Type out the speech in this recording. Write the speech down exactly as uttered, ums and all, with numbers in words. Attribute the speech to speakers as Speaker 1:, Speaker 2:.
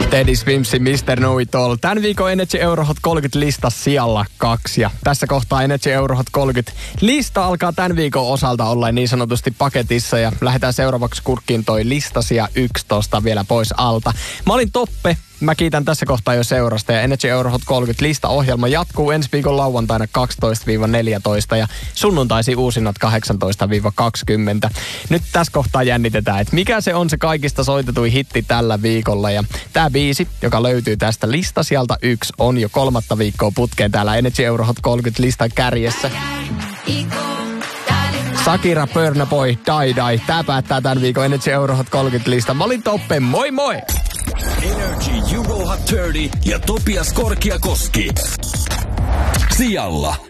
Speaker 1: Teddy Swimsin mister Know It All. Tän viikon Energy Eurohot kolmekymmentä lista sijalla kaksi. Ja tässä kohtaa Energy Eurohot kolmekymmentä lista alkaa tän viikon osalta olla niin sanotusti paketissa. Ja lähdetään seuraavaksi kurkkiin toi listasi yksitoista vielä pois alta. Mä olin Toppe. Mä kiitän tässä kohtaa jo seurasta ja Energy Eurohot kolmekymmentä lista-ohjelma jatkuu ensi viikon lauantaina kaksitoista neljätoista ja sunnuntaisin uusinnat kahdeksantoista kaksikymmentä. Nyt tässä kohtaa jännitetään, että mikä se on se kaikista soitetuin hitti tällä viikolla. Ja tää biisi, joka löytyy tästä lista sieltä yksi, on jo kolmatta viikkoa putkeen täällä Energy Eurohot kolmekymmentä listan kärjessä. Shakira, Burna Boy, Die Die. Tää päättää tämän viikon Energy Eurohot kolmekymmentä lista. Mä olin Toppe, moi moi!
Speaker 2: Energy Jugo Hot kolmekymmentä ja Topias Korkiakoski. Sijalla.